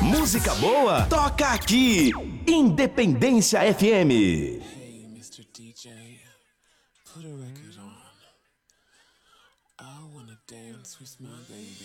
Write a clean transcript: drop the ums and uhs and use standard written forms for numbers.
Música boa, toca aqui. Independência FM. Hey, Mr. DJ, put a record on. I wanna dance with my baby.